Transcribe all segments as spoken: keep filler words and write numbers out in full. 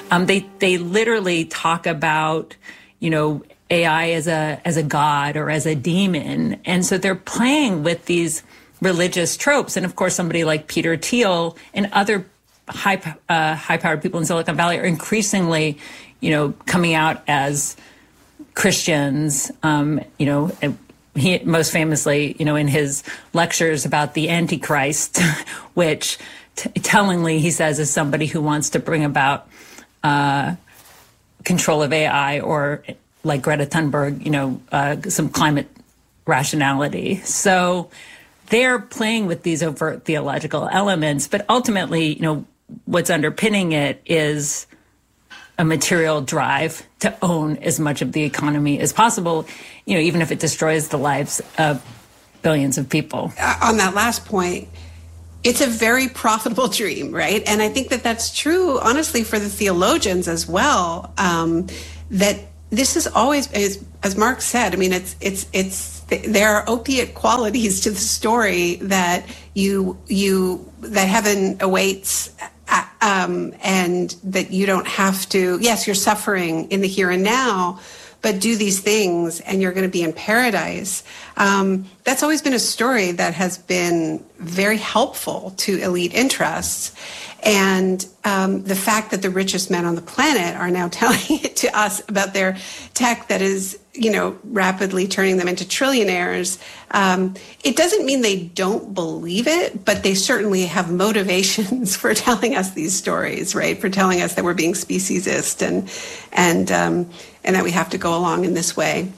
Um, they they literally talk about, you know, A I as a as a god or as a demon. And so they're playing with these religious tropes. And of course, somebody like Peter Thiel and other high uh, high-powered people in Silicon Valley are increasingly, you know, coming out as Christians. Um, you know, he most famously, you know, in his lectures about the Antichrist, which t- tellingly he says is somebody who wants to bring about uh, control of A I, or like Greta Thunberg, you know, uh, some climate rationality. So they're playing with these overt theological elements, but ultimately, you know, what's underpinning it is a material drive to own as much of the economy as possible, you know, even if it destroys the lives of billions of people. Uh, on that last point, it's a very profitable dream, right? And I think that that's true, honestly, for the theologians as well, um, that this is always, as, as Mark said, I mean, it's, it's, it's, there are opiate qualities to the story that you, you, that heaven awaits, uh, um, and that you don't have to, yes, you're suffering in the here and now, but do these things and you're going to be in paradise. Um, that's always been a story that has been very helpful to elite interests. And um, the fact that the richest men on the planet are now telling it to us about their tech that is, you know, rapidly turning them into trillionaires, um, it doesn't mean they don't believe it, but they certainly have motivations for telling us these stories, right? For telling us that we're being speciesist and and um, and that we have to go along in this way.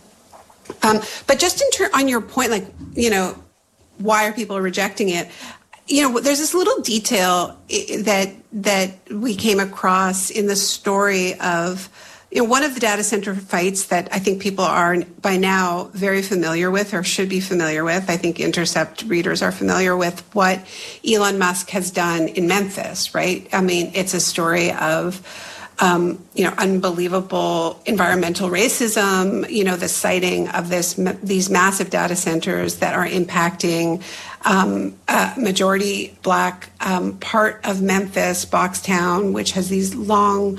Um, but just in ter- on your point, like, you know, why are people rejecting it? You know, there's this little detail that that we came across in the story of, you know, one of the data center fights that I think people are by now very familiar with or should be familiar with. I think Intercept readers are familiar with what Elon Musk has done in Memphis, right? I mean, it's a story of Um, you know, unbelievable environmental racism, you know, the siting of this, these massive data centers that are impacting um, a majority black um, part of Memphis, Boxtown, which has these long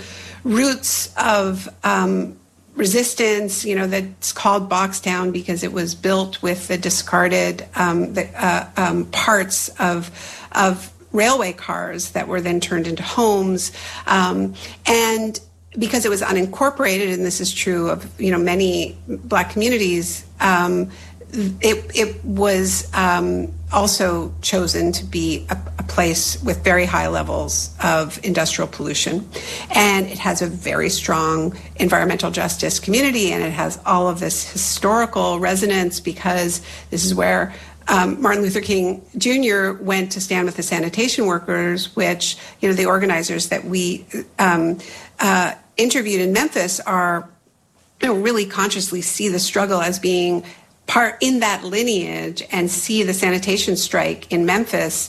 roots of um, resistance, you know, that's called Boxtown because it was built with the discarded um, the, uh, um, parts of of railway cars that were then turned into homes. Um, and because it was unincorporated, and this is true of, you know, many black communities, um, it, it was um, also chosen to be a, a place with very high levels of industrial pollution. And it has a very strong environmental justice community, and it has all of this historical resonance because this is where Um, Martin Luther King Junior went to stand with the sanitation workers, which, you know, the organizers that we um, uh, interviewed in Memphis are, you know, really consciously see the struggle as being part in that lineage and see the sanitation strike in Memphis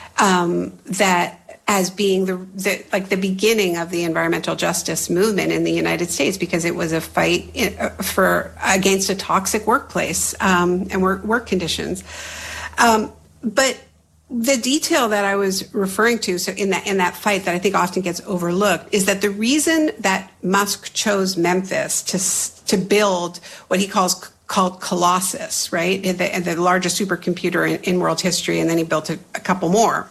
um, that as being the, the like the beginning of the environmental justice movement in the United States, because it was a fight in, uh, for against a toxic workplace um, and work, work conditions. Um, but the detail that I was referring to, so in that in that fight that I think often gets overlooked, is that the reason that Musk chose Memphis to to build what he calls called Colossus, right, the, the largest supercomputer in, in world history, and then he built a, a couple more,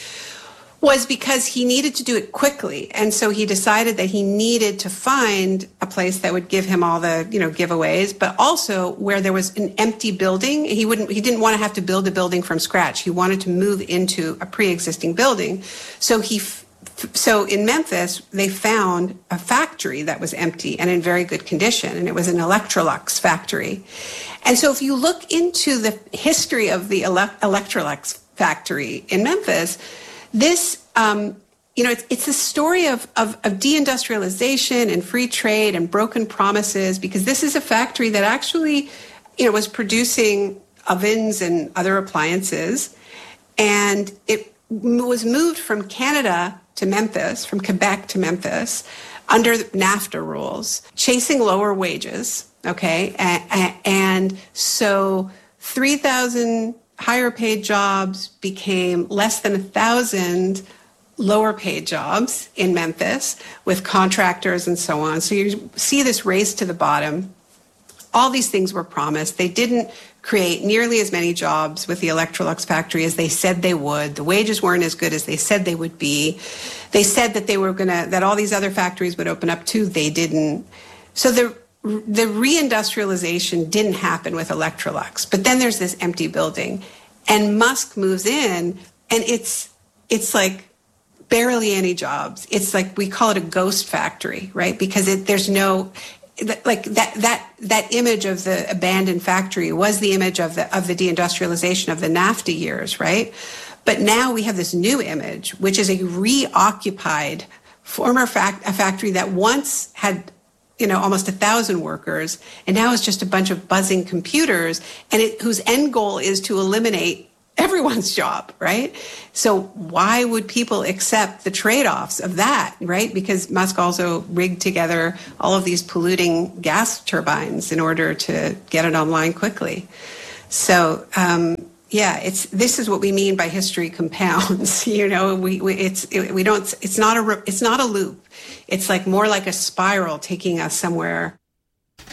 was because he needed to do it quickly. And so he decided that he needed to find a place that would give him all the, you know, giveaways, but also where there was an empty building. He wouldn't, he didn't want to have to build a building from scratch. He wanted to move into a pre-existing building. So he, so in Memphis, they found a factory that was empty and in very good condition. And it was an Electrolux factory. And so if you look into the history of the ele- Electrolux factory in Memphis, This, um, you know, it's, it's a story of, of, of deindustrialization and free trade and broken promises, because this is a factory that actually, you know, was producing ovens and other appliances. And it was moved from Canada to Memphis, from Quebec to Memphis, under NAFTA rules, chasing lower wages, okay? And, and so three thousand higher paid jobs became less than a thousand lower paid jobs in Memphis with contractors and so on. So you see this race to the bottom. All these things were promised. They didn't create nearly as many jobs with the Electrolux factory as they said they would. The wages weren't as good as they said they would be. They said that they were going to, that all these other factories would open up too. They didn't. So the the reindustrialization didn't happen with Electrolux. But then there's this empty building, and Musk moves in, and it's it's like barely any jobs. It's like, we call it a ghost factory, right? Because it, there's no, like that that that image of the abandoned factory was the image of the of the deindustrialization of the NAFTA years, right? But now we have this new image, which is a reoccupied former fact a factory that once had, you know, almost a thousand workers, and now is just a bunch of buzzing computers, and it, whose end goal is to eliminate everyone's job, right? So why would people accept the trade-offs of that, right? Because Musk also rigged together all of these polluting gas turbines in order to get it online quickly. So, um, yeah, it's this is what we mean by history compounds. You know, we, we it's it, we don't it's not a it's not a loop. It's like more like a spiral taking us somewhere